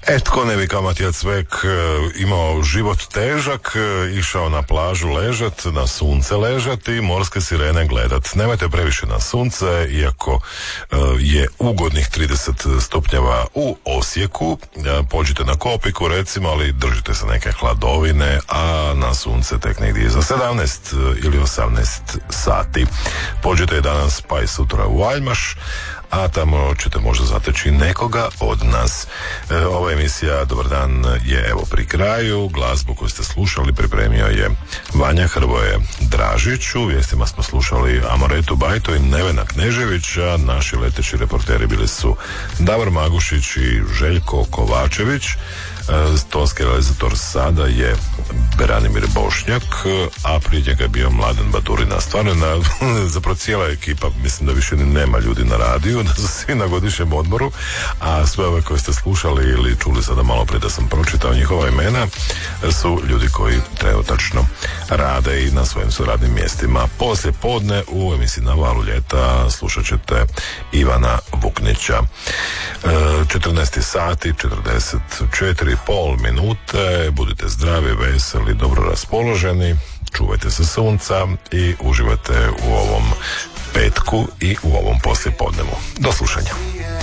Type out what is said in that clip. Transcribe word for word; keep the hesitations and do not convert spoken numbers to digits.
E, tko ne bi kao Matija Cvek imao život težak, išao na plažu ležat, na sunce ležati, morske sirene gledat. Nemojte previše na sunce, iako je ugodnih trideset stupnjeva u Osijeku. Pođite na Kopiku recimo, ali držite se neke hladovine, a na sunce tek negdje za sedamnaest ili osamnaest sati. Pođite danas pa i sutra u Aljmaš, a tamo ćete možda zateći nekoga od nas. E, ova emisija Dobar dan je evo pri kraju. Glazbu koju ste slušali pripremio je Vanja Hrvoje Dražić. U vijestima smo slušali Amoretu Bajto i Nevena Knežević, a naši leteći reporteri bili su Davor Magušić i Željko Kovačević. Tonski realizator sada je Branimir Bošnjak, a prije njega je bio Mladen Baturina. Stvarno, na, zapravo cijela ekipa, mislim da više ni nema ljudi na radiju, da su svi na godišnjem odmoru, a sve ove koje ste slušali ili čuli sada malo prije da sam pročitao njihova imena, su ljudi koji trenutačno rade i na svojim su radnim mjestima. Poslije podne u emisiji Na valu ljeta slušat ćete Ivana Vuknića. četrnaest sati, četrdeset četiri pol minute, budite zdravi, veseli, dobro raspoloženi, čuvajte se sunca i uživajte u ovom petku i u ovom poslijepodnevu. Do slušanja.